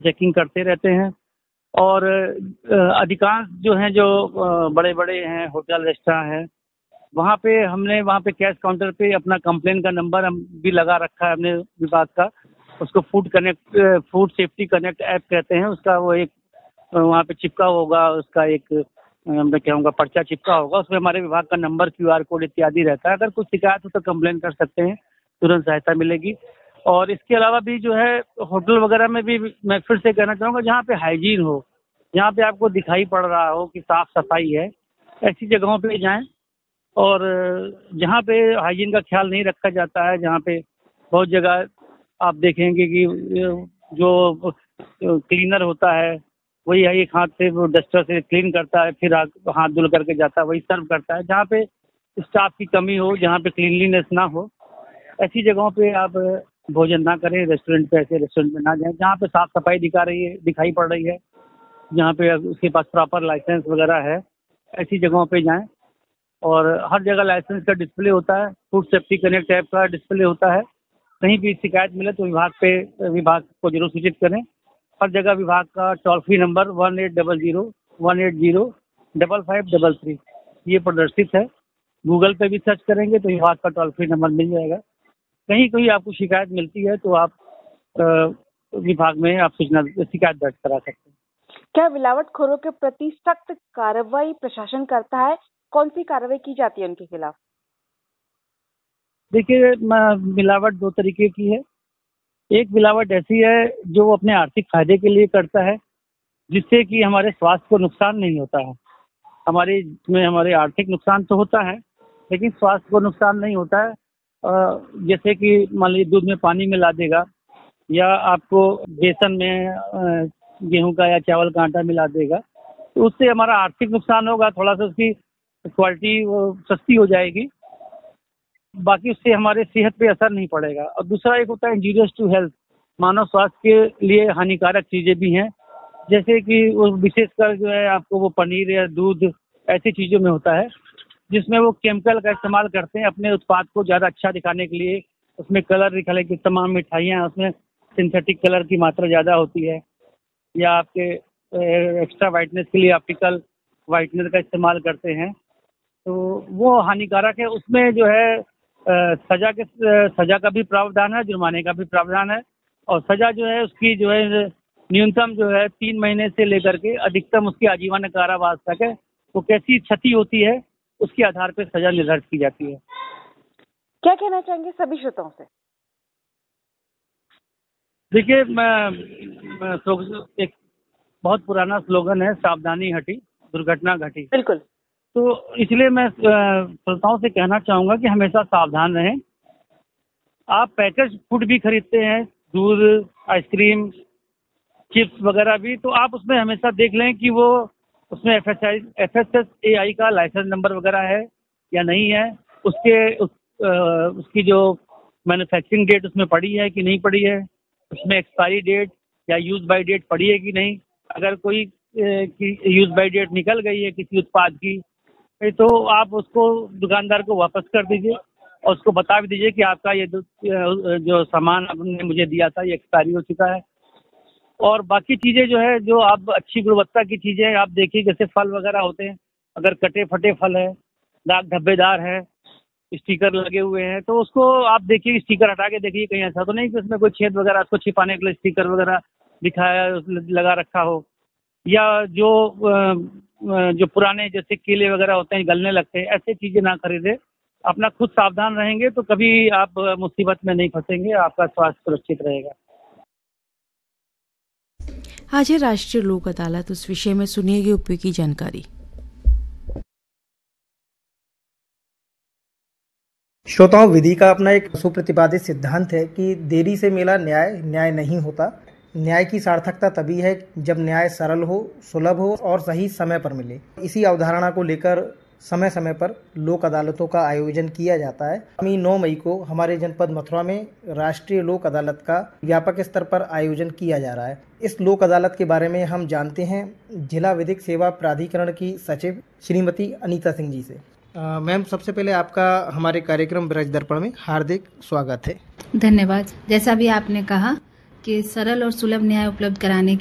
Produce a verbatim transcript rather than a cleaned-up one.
Checking करते रहते हैं। और अधिकांश जो हैं जो बड़े बड़े हैं होटल रेस्टोरेंट हैं, वहाँ पे हमने वहाँ पे कैश काउंटर पे अपना कंप्लेन का नंबर हम भी लगा रखा है हमने विभाग का। उसको food connect food safety connect app कहते हैं। उसका वो एक वहाँ पे चिपका होगा, उसका एक मैं कहूँगा पर्चा चिपका होगा, उसमें हमारे विभाग का नंबर, क्यू आर कोड इत्यादि रहता है। अगर कुछ शिकायत हो तो कंप्लेन कर सकते हैं, तुरंत सहायता मिलेगी। और इसके अलावा भी जो है होटल वगैरह में भी मैं फिर से कहना चाहूँगा, जहाँ पे हाइजीन हो, जहाँ पे आपको दिखाई पड़ रहा हो कि साफ सफाई है, ऐसी जगहों पे जाएं। और जहाँ पे हाइजीन का ख्याल नहीं रखा जाता है, जहाँ पे बहुत जगह आप देखेंगे कि जो क्लीनर होता है वही एक हाथ से वो डस्टर से क्लीन करता है, फिर हाथ धुल करके जाता है, वही सर्व करता है। जहाँ पे स्टाफ की कमी हो, जहाँ पे क्लीनलीनेस ना हो, ऐसी जगहों पे आप भोजन ना करें। रेस्टोरेंट पे ऐसे रेस्टोरेंट में ना जाएं जहाँ पे साफ सफाई दिखा रही है दिखाई पड़ रही है, जहाँ पे उसके पास प्रॉपर लाइसेंस वगैरह है, ऐसी जगहों पे जाएं। और हर जगह लाइसेंस का डिस्प्ले होता है, फूड सेफ्टी कनेक्ट ऐप का डिस्प्ले होता है। कहीं भी शिकायत मिले तो विभाग पे विभाग को जरूर सूचित करें। हर जगह विभाग का toll free number one eight double zero one eight zero double five double three ये प्रदर्शित है। गूगल पे भी सर्च करेंगे तो विभाग का टोल फ्री नंबर मिल जाएगा। कहीं कहीं आपको शिकायत मिलती है तो आप विभाग में आप सूचना शिकायत दर्ज करा सकते हैं। क्या मिलावटखोरों के प्रति सख्त कार्रवाई प्रशासन करता है? कौन सी कार्रवाई की जाती है उनके खिलाफ? देखिए, मिलावट दो तरीके की है। एक मिलावट ऐसी है जो वो अपने आर्थिक फायदे के लिए करता है, जिससे कि हमारे स्वास्थ्य को नुकसान नहीं होता है। हमारे में हमारे आर्थिक नुकसान तो होता है, लेकिन स्वास्थ्य को नुकसान नहीं होता है। जैसे कि मान लीजिए दूध में पानी मिला देगा, या आपको बेसन में गेहूं का या चावल का आटा मिला देगा, तो उससे हमारा आर्थिक नुकसान होगा। थोड़ा सा उसकी क्वालिटी वो सस्ती हो जाएगी, बाकी उससे हमारे सेहत पे असर नहीं पड़ेगा। और दूसरा एक होता है इंजीरियस टू हेल्थ, मानव स्वास्थ्य के लिए हानिकारक चीज़ें भी हैं, जैसे कि वो विशेषकर जो है आपको वो पनीर या दूध ऐसी चीज़ों में होता है जिसमें वो केमिकल का इस्तेमाल करते हैं अपने उत्पाद को ज़्यादा अच्छा दिखाने के लिए। उसमें कलर दिखाने की तमाम मिठाइयाँ, उसमें सिंथेटिक कलर की मात्रा ज़्यादा होती है, या आपके एक्स्ट्रा वाइटनेस के लिए ऑप्टिकल वाइटनर का इस्तेमाल करते हैं, तो वो हानिकारक है। उसमें जो है सजा के सजा का भी प्रावधान है, जुर्माने का भी प्रावधान है। और सजा जो है उसकी जो है न्यूनतम जो है तीन महीने से लेकर के अधिकतम उसकी आजीवन कारावास तक है। वो कैसी क्षति होती है उसके आधार पर सजा निर्धारित की जाती है। क्या कहना चाहेंगे सभी श्रोताओं से? देखिए, मैं एक बहुत पुराना स्लोगन है, सावधानी हटी दुर्घटना घटी। बिल्कुल। तो इसलिए मैं श्रोताओं से कहना चाहूँगा कि हमेशा सावधान रहें। आप पैकेज फूड भी खरीदते हैं, दूध, आइसक्रीम, चिप्स वगैरह भी, तो आप उसमें हमेशा देख लें कि वो उसमें F S I F S S A आई का लाइसेंस नंबर वगैरह है या नहीं है। उसके उस, आ, उसकी जो मैन्युफैक्चरिंग डेट उसमें पड़ी है कि नहीं पड़ी है, उसमें एक्सपायरी डेट या यूज बाय डेट पड़ी है कि नहीं। अगर कोई यूज बाय डेट निकल गई है किसी उत्पाद की, तो आप उसको दुकानदार को वापस कर दीजिए और उसको बता भी दीजिए कि आपका ये जो सामान आपने मुझे दिया था ये एक्सपायरी हो चुका है। और बाकी चीज़ें जो है, जो आप अच्छी गुणवत्ता की चीज़ें आप देखिए, जैसे फल वगैरह होते हैं, अगर कटे फटे फल है, दाग धब्बेदार है, स्टिकर लगे हुए हैं, तो उसको आप देखिए, स्टिकर हटा के देखिए, कहीं ऐसा तो नहीं कि उसमें कोई छेद वगैरह उसको छिपाने के लिए स्टिकर वगैरह दिखाया लगा रखा हो। या जो जो पुराने जैसे केले वगैरह होते हैं गलने लगते हैं, ऐसे चीज़ें ना खरीदें। अपना खुद सावधान रहेंगे तो कभी आप मुसीबत में नहीं फंसेंगे, आपका स्वास्थ्य सुरक्षित रहेगा। आज है राष्ट्रीय लोक अदालत, उस विषय में सुनिएगी उपयोगी जानकारी। श्रोताओं, विधि का अपना एक सुप्रतिपादित सिद्धांत है कि देरी से मिला न्याय न्याय नहीं होता। न्याय की सार्थकता तभी है जब न्याय सरल हो, सुलभ हो और सही समय पर मिले। इसी अवधारणा को लेकर समय समय पर लोक अदालतों का आयोजन किया जाता है। आगामी नौ मई को हमारे जनपद मथुरा में राष्ट्रीय लोक अदालत का व्यापक स्तर पर आयोजन किया जा रहा है। इस लोक अदालत के बारे में हम जानते हैं जिला विधिक सेवा प्राधिकरण की सचिव श्रीमती अनीता सिंह जी से। मैम, सबसे पहले आपका हमारे कार्यक्रम ब्रज दर्पण में हार्दिक स्वागत है। धन्यवाद। जैसा भी आपने कहा के सरल और सुलभ न्याय उपलब्ध कराने